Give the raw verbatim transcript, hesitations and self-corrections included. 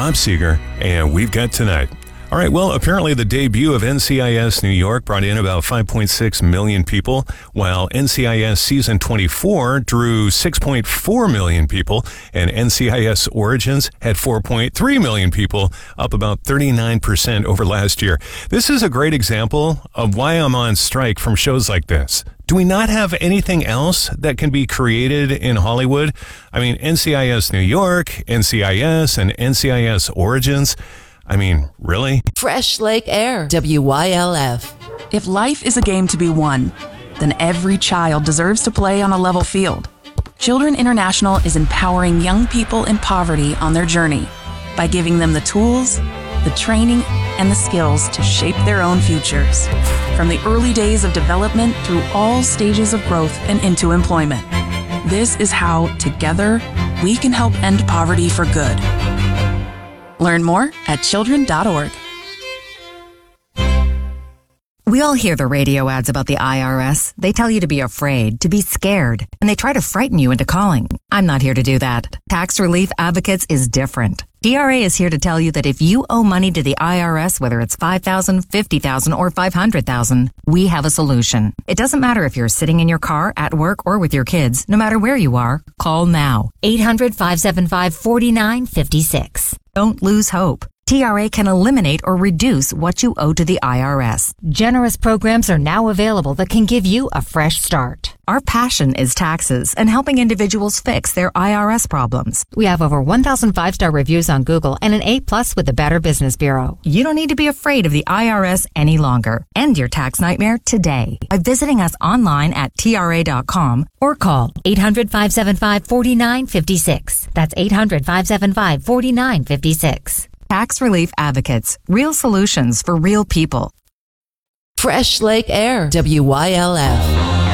Bob Seeger, and we've got tonight. All right, well, apparently the debut of N C I S New York brought in about five point six million people, while N C I S Season twenty-four drew six point four million people, and N C I S Origins had four point three million people, up about thirty-nine percent over last year. This is a great example of why I'm on strike from shows like this. Do we not have anything else that can be created in Hollywood? I mean, N C I S New York, N C I S, and N C I S Origins. I mean, really? Fresh Lake Air, W Y L F. If life is a game to be won, then every child deserves to play on a level field. Children International is empowering young people in poverty on their journey by giving them the tools, the training, and the skills to shape their own futures. From the early days of development through all stages of growth and into employment. This is how, together, we can help end poverty for good. Learn more at children dot org. We all hear the radio ads about the I R S. They tell you to be afraid, to be scared, and they try to frighten you into calling. I'm not here to do that. Tax Relief Advocates is different. T R A is here to tell you that if you owe money to the I R S, whether it's five thousand dollars, fifty thousand dollars, or five hundred thousand dollars, we have a solution. It doesn't matter if you're sitting in your car, at work, or with your kids. No matter where you are, call now. eight hundred, five seven five, four nine five six. Don't lose hope. T R A can eliminate or reduce what you owe to the I R S. Generous programs are now available that can give you a fresh start. Our passion is taxes and helping individuals fix their I R S problems. We have over one thousand five-star reviews on Google and an A plus with the Better Business Bureau. You don't need to be afraid of the I R S any longer. End your tax nightmare today by visiting us online at T R A dot com or call eight hundred, five seven five, four nine five six. That's eight hundred, five seven five, four nine five six. Tax Relief Advocates. Real solutions for real people. Fresh Lake Air, W Y L F.